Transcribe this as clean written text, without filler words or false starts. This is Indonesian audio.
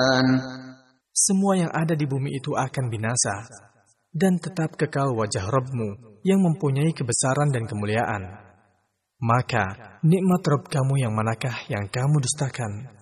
Semua yang ada di bumi itu akan binasa, dan tetap kekal wajah Rabb-Mu yang mempunyai kebesaran dan kemuliaan. Maka, nikmat Rabb kamu yang manakah yang kamu dustakan?